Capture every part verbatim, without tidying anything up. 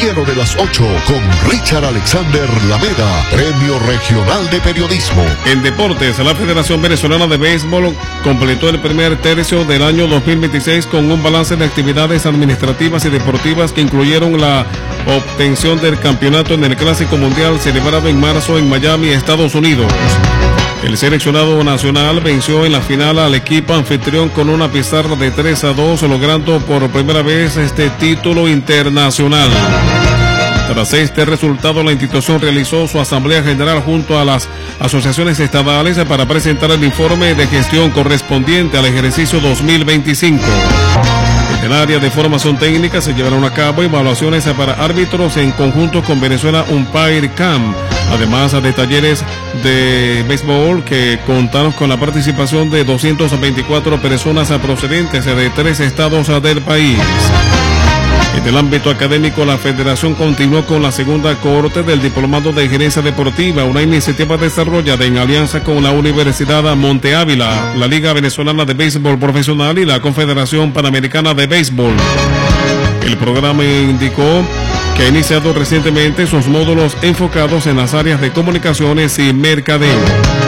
noticiero de las ocho con Richard Alexander Lameda, Premio Regional de Periodismo. En deportes, la Federación Venezolana de Béisbol completó el primer tercio del año dos mil veintiséis con un balance de actividades administrativas y deportivas que incluyeron la obtención del campeonato en el Clásico Mundial celebrado en marzo en Miami, Estados Unidos. El seleccionado nacional venció en la final al equipo anfitrión con una pizarra de tres a dos, logrando por primera vez este título internacional. Tras este resultado, la institución realizó su asamblea general junto a las asociaciones estadales para presentar el informe de gestión correspondiente al ejercicio dos mil veinticinco. En el área de formación técnica se llevaron a cabo evaluaciones para árbitros en conjunto con Venezuela Umpire Camp, además de talleres de béisbol que contaron con la participación de doscientas veinticuatro personas procedentes de tres estados del país. En el ámbito académico, la Federación continuó con la segunda cohorte del Diplomado de Gerencia Deportiva, una iniciativa desarrollada en alianza con la Universidad Monte Ávila, la Liga Venezolana de Béisbol Profesional y la Confederación Panamericana de Béisbol. El programa indicó que ha iniciado recientemente sus módulos enfocados en las áreas de comunicaciones y mercadeo.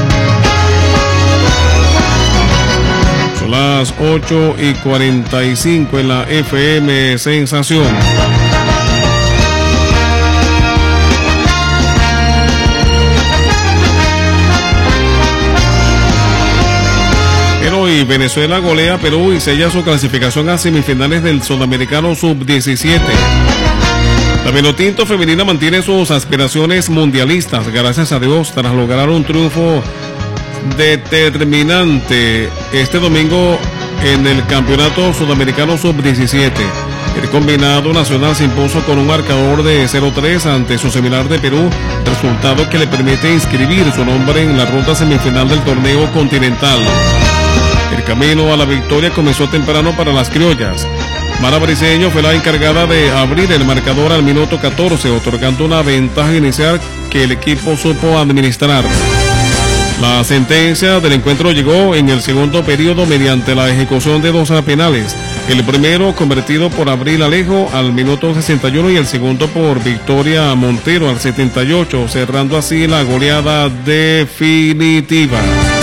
Son las ocho y cuarenta y cinco en la F M Sensación. Pero y Venezuela golea a Perú y sella su clasificación a semifinales del Sudamericano sub diecisiete. La Vinotinto femenina mantiene sus aspiraciones mundialistas, gracias a Dios, tras lograr un triunfo determinante este domingo en el Campeonato Sudamericano sub diecisiete. El combinado nacional se impuso con un marcador de cero tres ante su similar de Perú, resultado que le permite inscribir su nombre en la ronda semifinal del torneo continental. El camino a la victoria comenzó temprano para las criollas. Mara Briceño fue la encargada de abrir el marcador al minuto catorce, otorgando una ventaja inicial que el equipo supo administrar. La sentencia del encuentro llegó en el segundo periodo mediante la ejecución de dos penales. El primero convertido por Abril Alejo al minuto sesenta y uno y el segundo por Victoria Montero al setenta y ocho, cerrando así la goleada definitiva.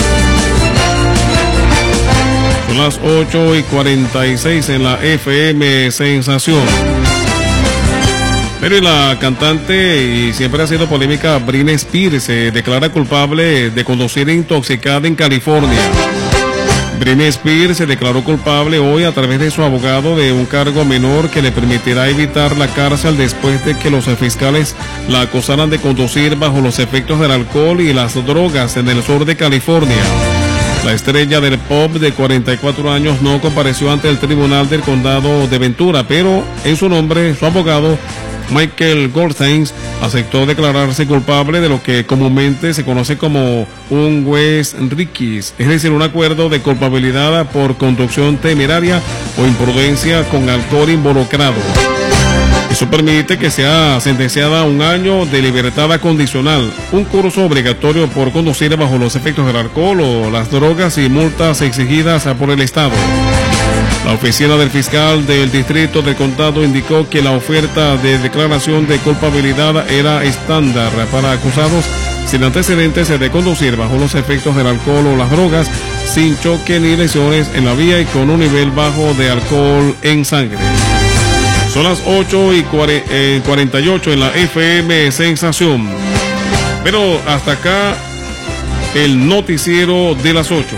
Son las ocho y cuarenta y seis en la F M Sensación. Pero la cantante, y siempre ha sido polémica, Britney Spears se declara culpable de conducir intoxicada en California. Britney Spears se declaró culpable hoy a través de su abogado de un cargo menor que le permitirá evitar la cárcel después de que los fiscales la acusaran de conducir bajo los efectos del alcohol y las drogas en el sur de California. La estrella del pop de cuarenta y cuatro años no compareció ante el tribunal del condado de Ventura, pero en su nombre, su abogado, Michael Goldstein, aceptó declararse culpable de lo que comúnmente se conoce como un West Rickis, es decir, un acuerdo de culpabilidad por conducción temeraria o imprudencia con alcohol involucrado. Eso permite que sea sentenciada a un año de libertad condicional, un curso obligatorio por conducir bajo los efectos del alcohol o las drogas y multas exigidas por el Estado. La oficina del fiscal del distrito del condado indicó que la oferta de declaración de culpabilidad era estándar para acusados sin antecedentes de conducir bajo los efectos del alcohol o las drogas, sin choque ni lesiones en la vía y con un nivel bajo de alcohol en sangre. Son las ocho y cuarenta y ocho en la F M Sensación. Pero hasta acá el noticiero de las ocho.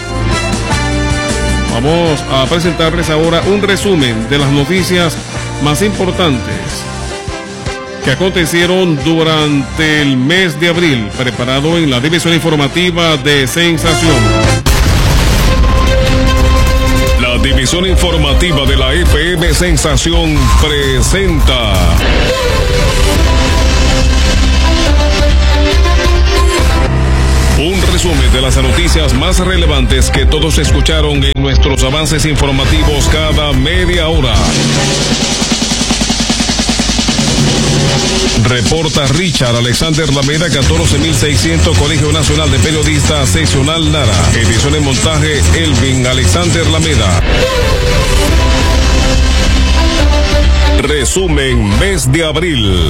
Vamos a presentarles ahora un resumen de las noticias más importantes que acontecieron durante el mes de abril, preparado en la división informativa de Sensación. La división informativa de la F M Sensación presenta un resumen de las noticias más relevantes que todos escucharon en nuestros avances informativos cada media hora. Reporta Richard Alexander Lameda, catorce mil seiscientos, Colegio Nacional de Periodistas, Seccional Lara. Edición en montaje, Elvin Alexander Lameda. Resumen mes de abril.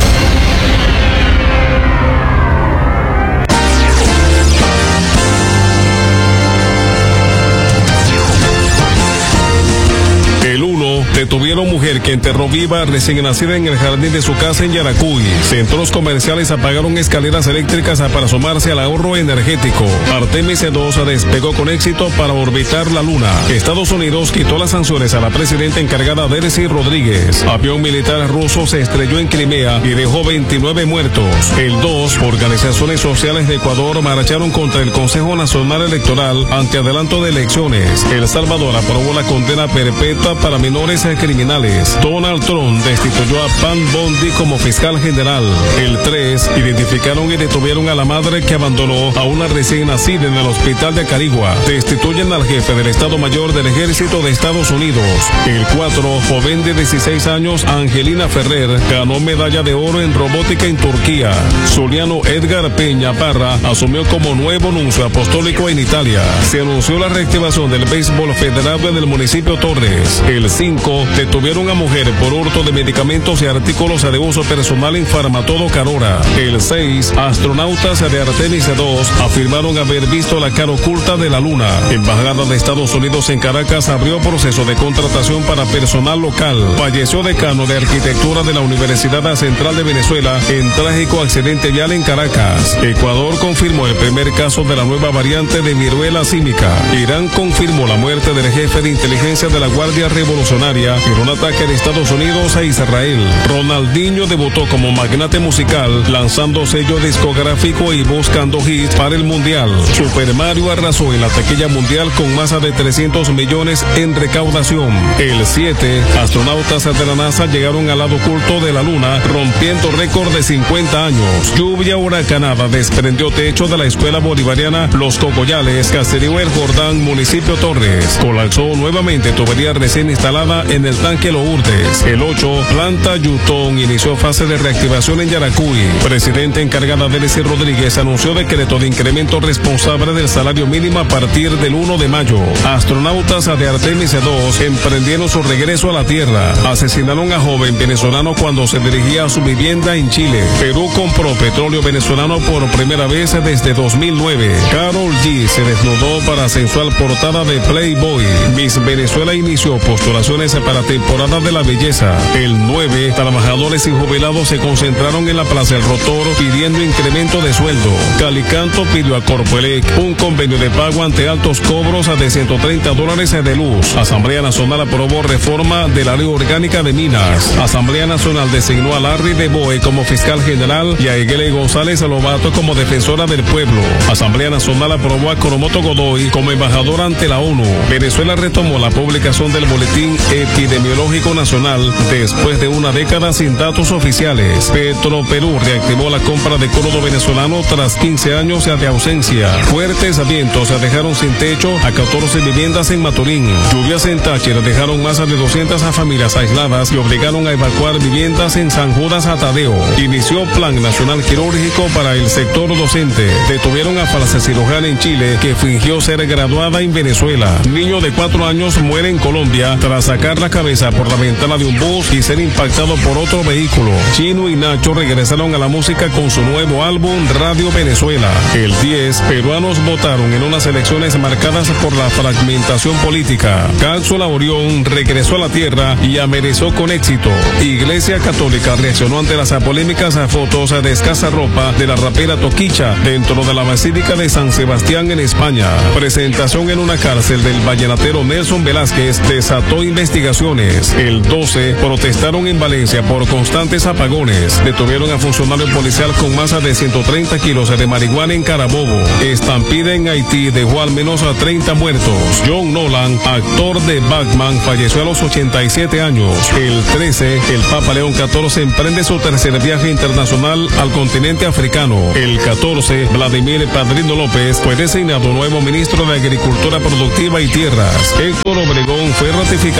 Detuvieron mujer que enterró viva recién nacida en el jardín de su casa en Yaracuy. Centros comerciales apagaron escaleras eléctricas para asomarse al ahorro energético. Artemis dos despegó con éxito para orbitar la luna. Estados Unidos quitó las sanciones a la presidenta encargada Delcy Rodríguez. Avión militar ruso se estrelló en Crimea y dejó veintinueve muertos. El dos, organizaciones sociales de Ecuador marcharon contra el Consejo Nacional Electoral ante adelanto de elecciones. El Salvador aprobó la condena perpetua para menores criminales. Donald Trump destituyó a Pam Bondi como fiscal general. El tres, identificaron y detuvieron a la madre que abandonó a una recién nacida en el hospital de Carigua. Destituyen al jefe del Estado Mayor del Ejército de Estados Unidos. El cuatro, joven de dieciséis años, Angelina Ferrer, ganó medalla de oro en robótica en Turquía. Zuliano Edgar Peña Parra asumió como nuevo nuncio apostólico en Italia. Se anunció la reactivación del béisbol federado en el municipio Torres. El cinco, detuvieron a mujer por hurto de medicamentos y artículos de uso personal en Farmatodo Carora. El seis, astronautas de Artemis dos afirmaron haber visto la cara oculta de la luna. Embajada de Estados Unidos en Caracas abrió proceso de contratación para personal local. Falleció decano de arquitectura de la Universidad Central de Venezuela en trágico accidente vial en Caracas. Ecuador confirmó el primer caso de la nueva variante de viruela símica. Irán confirmó la muerte del jefe de inteligencia de la Guardia Revolucionaria en un ataque de Estados Unidos a Israel. Ronaldinho debutó como magnate musical, lanzando sello discográfico y buscando hits para el mundial. Super Mario arrasó en la taquilla mundial con más de trescientos millones en recaudación. El siete, astronautas de la NASA llegaron al lado oculto de la luna, rompiendo récord de cincuenta años. Lluvia huracanada desprendió techo de la escuela bolivariana Los Cocoyales, Caserío El Jordán, municipio Torres. Colapsó nuevamente tubería recién instalada en el tanque Lourdes. El ocho, planta Yutón inició fase de reactivación en Yaracuy. Presidente encargada Delcy Rodríguez anunció decreto de incremento responsable del salario mínimo a partir del uno de mayo. Astronautas de Artemis dos emprendieron su regreso a la Tierra. Asesinaron a joven venezolano cuando se dirigía a su vivienda en Chile. Perú compró petróleo venezolano por primera vez desde dos mil nueve. Karol G se desnudó para sensual portada de Playboy. Miss Venezuela inició postulaciones para temporada de la belleza. El nueve, trabajadores y jubilados se concentraron en la Plaza El Rotor pidiendo incremento de sueldo. Calicanto pidió a Corpoelec un convenio de pago ante altos cobros de ciento treinta dólares de luz. Asamblea Nacional aprobó reforma de la ley orgánica de minas. Asamblea Nacional designó a Larry de Boe como fiscal general y a Eguele González Lobato como defensora del pueblo. Asamblea Nacional aprobó a Coromoto Godoy como embajador ante la ONU. Venezuela retomó la publicación del boletín epidemiológico nacional después de una década sin datos oficiales. Petro Perú reactivó la compra de crudo venezolano tras quince años de ausencia. Fuertes vientos dejaron sin techo a catorce viviendas en Maturín. Lluvias en Táchira dejaron más de doscientas familias aisladas y obligaron a evacuar viviendas en San Judas Tadeo. Inició plan nacional quirúrgico para el sector docente. Detuvieron a falsa cirujana en Chile que fingió ser graduada en Venezuela. Niño de cuatro años muere en Colombia tras sacar la cabeza por la ventana de un bus y ser impactado por otro vehículo. Chino y Nacho regresaron a la música con su nuevo álbum Radio Venezuela. El diez, peruanos votaron en unas elecciones marcadas por la fragmentación política. Cápsula Orión regresó a la Tierra y amenazó con éxito. Iglesia Católica reaccionó ante las polémicas fotos de escasa ropa de la rapera Toquicha dentro de la Basílica de San Sebastián en España. Presentación en una cárcel del vallenatero Nelson Velázquez desató investigaciones. El doce, protestaron en Valencia por constantes apagones. Detuvieron a funcionario policial con más de ciento treinta kilos de marihuana en Carabobo. Estampida en Haití dejó al menos a treinta muertos. John Nolan, actor de Batman, falleció a los ochenta y siete años. El trece, el Papa León catorce emprende su tercer viaje internacional al continente africano. El catorce, Vladimir Padrino López fue designado nuevo ministro de Agricultura Productiva y Tierras. Héctor Obregón fue ratificado como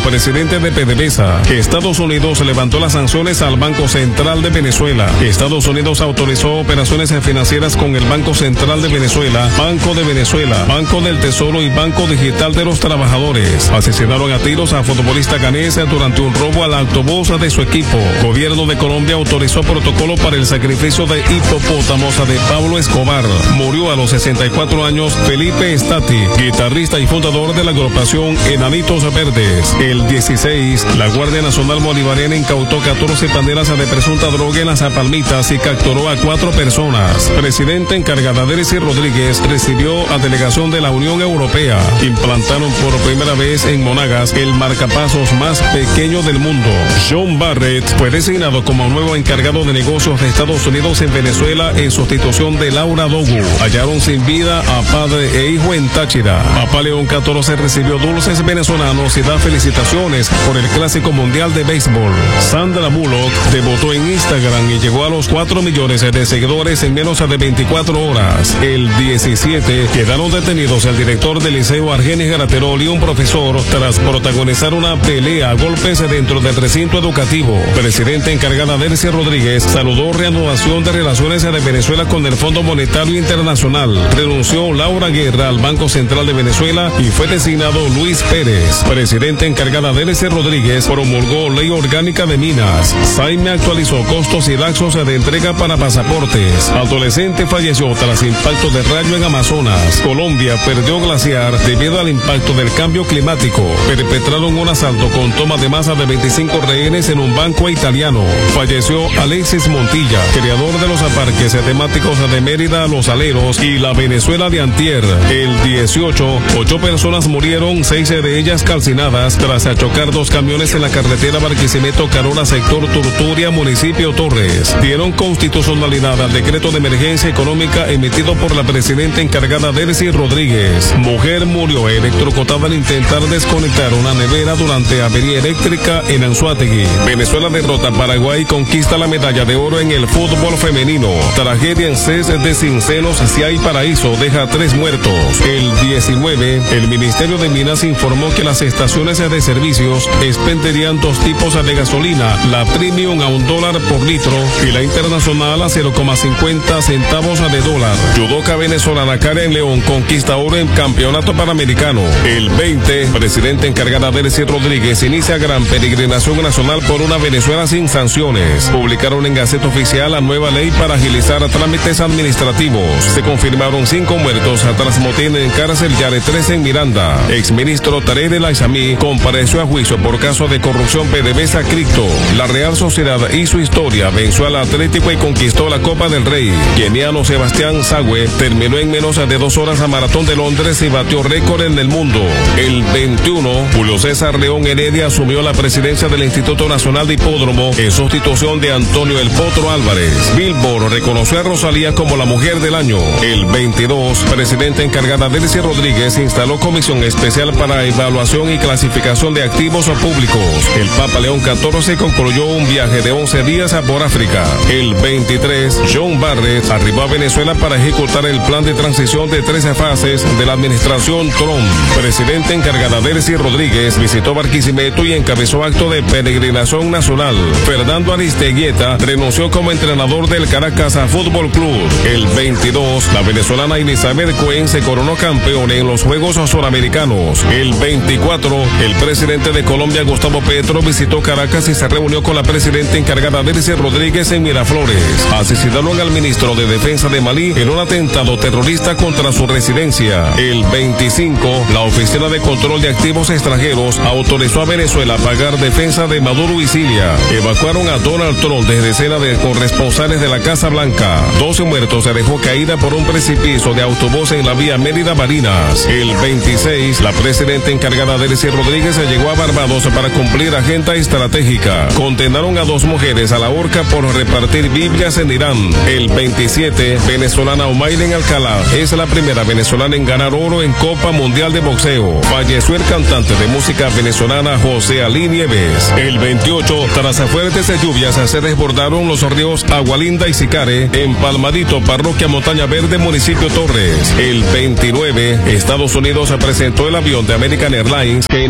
presidente de PDVSA. Estados Unidos levantó las sanciones al Banco Central de Venezuela. Estados Unidos autorizó operaciones financieras con el Banco Central de Venezuela, Banco de Venezuela, Banco del Tesoro y Banco Digital de los Trabajadores. Asesinaron a tiros a futbolista ganés durante un robo al autobús de su equipo. Gobierno de Colombia autorizó protocolo para el sacrificio de hipopótamos de Pablo Escobar. Murió a los sesenta y cuatro años Felipe Estati, guitarrista y fundador de la agrupación Enanitos Verdes. El dieciséis, la Guardia Nacional Bolivariana incautó catorce toneladas de presunta droga en las Palmitas y capturó a cuatro personas. Presidenta encargada Delcy Rodríguez recibió a delegación de la Unión Europea. Implantaron por primera vez en Monagas el marcapasos más pequeño del mundo. John Barrett fue designado como nuevo encargado de negocios de Estados Unidos en Venezuela en sustitución de Laura Dogu. Hallaron sin vida a padre e hijo en Táchira. Papá León catorce recibió dulces venezolanos y da felicitaciones por el Clásico Mundial de Béisbol. Sandra Bullock debutó en Instagram y llegó a los cuatro millones de seguidores en menos de veinticuatro horas. El diecisiete quedaron detenidos el director del Liceo Argenis Graterol y un profesor tras protagonizar una pelea a golpes dentro del recinto educativo. Presidenta encargada Delcy Rodríguez saludó reanudación de relaciones de Venezuela con el Fondo Monetario Internacional. Renunció Laura Guerra al Banco Central de Venezuela y fue designado Luis Pérez. Presidenta encargada Delcy Rodríguez promulgó ley orgánica de minas. Saime actualizó costos y lapsos de entrega para pasaportes. Adolescente falleció tras impacto de rayo en Amazonas. Colombia perdió glaciar debido al impacto del cambio climático. Perpetraron un asalto con toma de masa de veinticinco rehenes en un banco italiano. Falleció Alexis Montilla, creador de los parques temáticos de Mérida, Los Aleros y la Venezuela de antier. El dieciocho, ocho personas murieron, seis de ellas calcinadas tras chocar dos camiones en la carretera Barquisimeto-Carola, sector Turturia, municipio Torres. Dieron constitucionalidad al decreto de emergencia económica emitido por la presidenta encargada Delcy Rodríguez. Mujer murió electrocutada al intentar desconectar una nevera durante avería eléctrica en Anzoátegui. Venezuela derrota a Paraguay y conquista la medalla de oro en el fútbol femenino. Tragedia en C E S de Cincelos, Si hay paraíso, deja tres muertos. El diecinueve, el Ministerio de Minas informó que las estaciones de servicios expenderían dos tipos de gasolina, la premium a un dólar por litro y la internacional a cero coma cincuenta centavos de dólar. Judoka venezolana Karen León conquista oro en campeonato panamericano. El veinte, presidenta encargada Delcy Rodríguez inicia gran peregrinación nacional por una Venezuela sin sanciones. Publicaron en Gaceta Oficial la nueva ley para agilizar trámites administrativos. Se confirmaron cinco muertos tras motín en cárcel Yare tres en Miranda. Exministro Tarek El Aizami compareció a juicio por caso de corrupción PDVSA Cripto. La Real Sociedad hizo historia, venció al Atlético y conquistó la Copa del Rey. Keniano Sebastián Sagüe terminó en menos de dos horas a Maratón de Londres y batió récord en el mundo. El veintiuno, Julio César León Heredia asumió la presidencia del Instituto Nacional de Hipódromo en sustitución de Antonio El Potro Álvarez. Billboard reconoció a Rosalía como la mujer del año. El veintidós, presidenta encargada Delcy Rodríguez instaló comisión especial para evaluación y clasificación de activos públicos. El Papa León catorce concluyó un viaje de once días por África. El veintitrés, John Barrett arribó a Venezuela para ejecutar el plan de transición de trece fases de la administración Trump. Presidenta encargada Delcy Rodríguez visitó Barquisimeto y encabezó acto de peregrinación nacional. Fernando Aristeguieta renunció como entrenador del Caracas Fútbol Club. El veintidós, la venezolana Elizabeth Cuen se coronó campeón en los Juegos Suramericanos. El veinticuatro, el presidente de Colombia Gustavo Petro visitó Caracas y se reunió con la presidenta encargada Delcy Rodríguez en Miraflores. Asesinaron al ministro de Defensa de Malí en un atentado terrorista contra su residencia. El veinticinco, la Oficina de Control de Activos Extranjeros autorizó a Venezuela a pagar defensa de Maduro y Siria. Evacuaron a Donald Trump desde escena de corresponsales de la Casa Blanca. doce muertos se dejó caída por un precipicio de autobús en la vía Mérida-Barinas. El veintiséis, la presidenta encargada Delcy Rodríguez llegó a Barbados para cumplir agenda estratégica. Condenaron a dos mujeres a la horca por repartir Biblias en Irán. El veintisiete, venezolana Omaylen Alcalá es la primera venezolana en ganar oro en Copa Mundial de Boxeo. Falleció el cantante de música venezolana José Ali Nieves. El veintiocho, tras fuertes lluvias se desbordaron los ríos Agualinda y Sicare en Palmadito, parroquia Montaña Verde, municipio Torres. El veintinueve, Estados Unidos presentó el avión de American Airlines que inauguró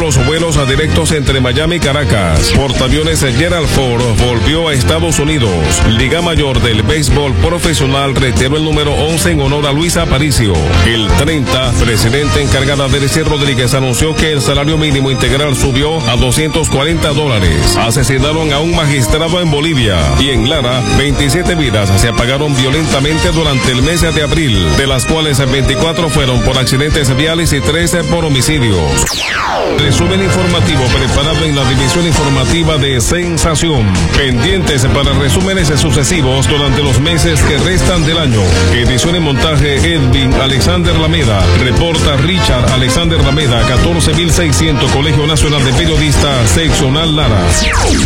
los vuelos a directos entre Miami y Caracas. Portaaviones Gerald Ford volvió a Estados Unidos. Liga Mayor del Béisbol Profesional retiró el número once en honor a Luis Aparicio. El treinta, presidente encargada Delcy Rodríguez anunció que el salario mínimo integral subió a doscientos cuarenta dólares. Asesinaron a un magistrado en Bolivia. Y en Lara, veintisiete vidas se apagaron violentamente durante el mes de abril, de las cuales veinticuatro fueron por accidentes viales y trece por homicidios. Resumen informativo preparado en la división informativa de Sensación. Pendientes para resúmenes sucesivos durante los meses que restan del año. Edición y montaje Edwin Alexander Lameda. Reporta Richard Alexander Lameda, catorce mil seiscientos Colegio Nacional de Periodistas, Seccional Lara.